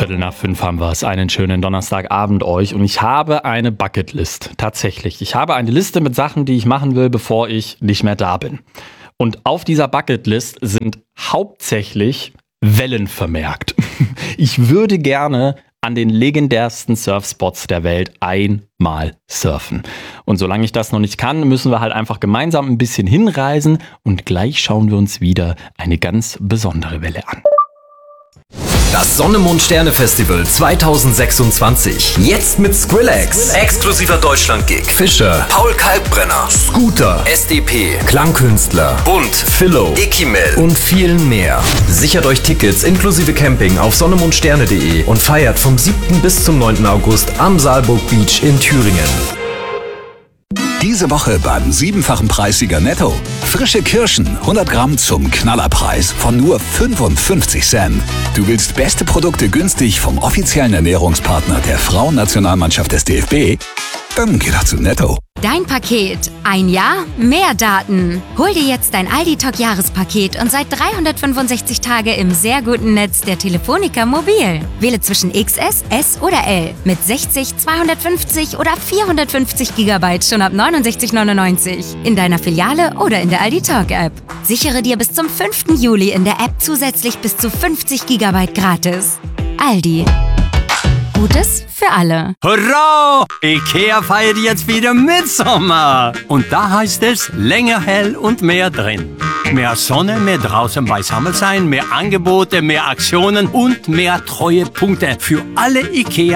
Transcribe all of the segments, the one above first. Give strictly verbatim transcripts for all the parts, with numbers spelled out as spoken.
Viertel nach fünf haben wir es. Einen schönen Donnerstagabend euch. Und ich habe eine Bucketlist. Tatsächlich. Ich habe eine Liste mit Sachen, die ich machen will, bevor ich nicht mehr da bin. Und auf dieser Bucketlist sind hauptsächlich Wellen vermerkt. Ich würde gerne an den legendärsten Surfspots der Welt einmal surfen. Und solange ich das noch nicht kann, müssen wir halt einfach gemeinsam ein bisschen hinreisen. Und gleich schauen wir uns wieder eine ganz besondere Welle an. Das Sonne-Mond-Sterne-Festival zwanzig sechsundzwanzig. Jetzt mit Skrillex, exklusiver Deutschland-Gig, Fischer, Paul Kalkbrenner, Scooter, S D P, Klangkünstler, Bund, Philo, Ekimel und vielen mehr. Sichert euch Tickets inklusive Camping auf sonnemondsterne punkt de und feiert vom siebten bis zum neunten August am Saalburg Beach in Thüringen. Diese Woche beim siebenfachen Preissieger Netto. Frische Kirschen, hundert Gramm zum Knallerpreis von nur fünfundfünfzig Cent. Du willst beste Produkte günstig vom offiziellen Ernährungspartner der Frauennationalmannschaft des D F B? Dann geh doch zu Netto. Dein Paket. Ein Jahr, mehr Daten. Hol dir jetzt dein Aldi-Talk-Jahrespaket und sei dreihundertfünfundsechzig Tage im sehr guten Netz der Telefonica Mobil. Wähle zwischen X S, S oder L mit sechzig, zweihundertfünfzig oder vierhundertfünfzig Gigabyte schon ab neunundsechzig neunundneunzig. In deiner Filiale oder in der Aldi-Talk-App. Sichere dir bis zum fünften Juli in der App zusätzlich bis zu fünfzig Gigabyte gratis. Aldi. Gutes für alle. Hurra! IKEA feiert jetzt wieder Mitsommer. Und da heißt es länger hell und mehr drin. Mehr Sonne, mehr draußen beisammen sein, mehr Angebote, mehr Aktionen und mehr Treuepunkte für alle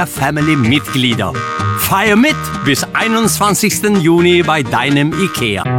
IKEA-Family-Mitglieder. Feier mit bis einundzwanzigsten Juni bei deinem IKEA.